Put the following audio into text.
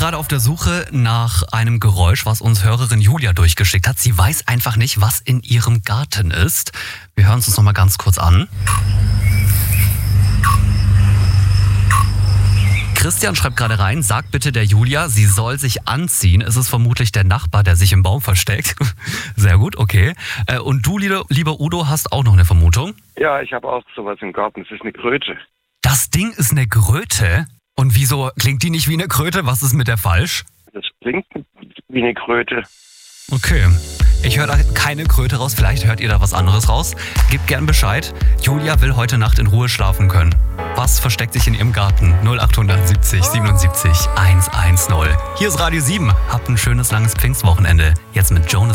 gerade auf der Suche nach einem Geräusch, was uns Hörerin Julia durchgeschickt hat. Sie weiß einfach nicht, was in ihrem Garten ist. Wir hören es uns noch mal ganz kurz an. Christian schreibt gerade rein, sag bitte der Julia, sie soll sich anziehen. Es ist vermutlich der Nachbar, der sich im Baum versteckt. Sehr gut, okay. Und du, lieber Udo, hast auch noch eine Vermutung? Ja, ich habe auch sowas im Garten. Es ist eine Kröte. Das Ding ist eine Kröte? Und wieso klingt die nicht wie eine Kröte? Was ist mit der falsch? Das klingt wie eine Kröte. Okay. Ich höre da keine Kröte raus, vielleicht hört ihr da was anderes raus. Gebt gern Bescheid. Julia will heute Nacht in Ruhe schlafen können. Was versteckt sich in ihrem Garten? 0870 77 110. Hier ist Radio 7. Habt ein schönes langes Pfingstwochenende. Jetzt mit Jonas.